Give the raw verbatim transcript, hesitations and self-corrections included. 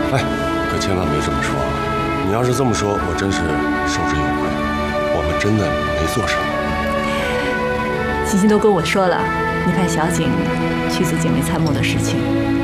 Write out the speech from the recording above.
哎，可千万别这么说啊！你要是这么说，我真是受之有愧。我们真的没做什么。 欣欣都跟我说了，你派小景去做警卫参谋的事情。